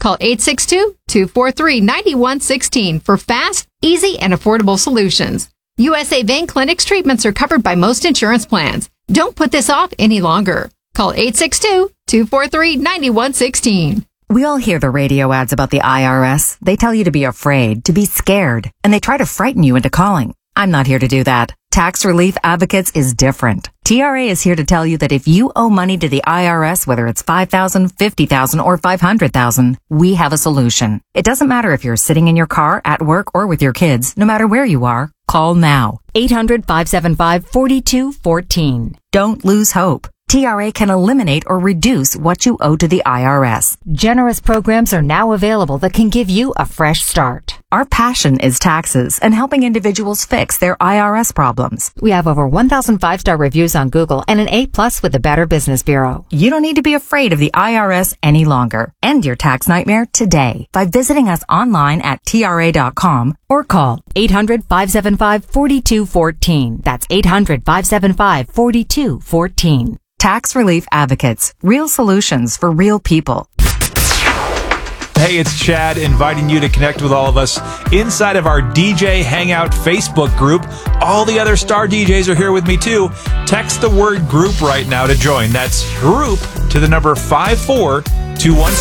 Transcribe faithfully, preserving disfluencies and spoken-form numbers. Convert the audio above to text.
Call eight six two, two four three, nine one one six for fast, easy, and affordable solutions. U S A Vein Clinic's treatments are covered by most insurance plans. Don't put this off any longer. Call eight six two, two four three, nine one one six. We all hear the radio ads about the I R S. They tell you to be afraid, to be scared, and they try to frighten you into calling. I'm not here to do that. Tax Relief Advocates is different. T R A is here to tell you that if you owe money to the I R S, whether it's five thousand dollars, fifty thousand dollars, or five hundred thousand dollars, we have a solution. It doesn't matter if you're sitting in your car, at work, or with your kids. No matter where you are, call now. eight hundred, five seven five, four two one four. Don't lose hope. T R A can eliminate or reduce what you owe to the I R S. Generous programs are now available that can give you a fresh start. Our passion is taxes and helping individuals fix their I R S problems. We have over one thousand five-star reviews on Google and an A plus with the Better Business Bureau. You don't need to be afraid of the I R S any longer. End your tax nightmare today by visiting us online at T R A dot com or call eight hundred, five seven five, four two one four. That's eight hundred, five seven five, four two one four. Tax Relief Advocates. Real solutions for real people. Hey, it's Chad inviting you to connect with all of us inside of our D J Hangout Facebook group. All the other star D Js are here with me too. Text the word group right now to join. That's group to the number five four two one